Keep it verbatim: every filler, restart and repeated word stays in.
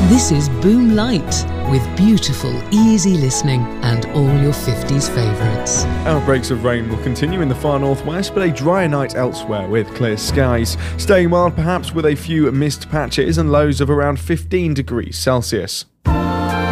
This is Boom Light, with beautiful, easy listening and all your fifties favourites. Outbreaks of rain will continue in the far northwest, but a drier night elsewhere with clear skies. Staying mild perhaps with a few mist patches and lows of around fifteen degrees Celsius.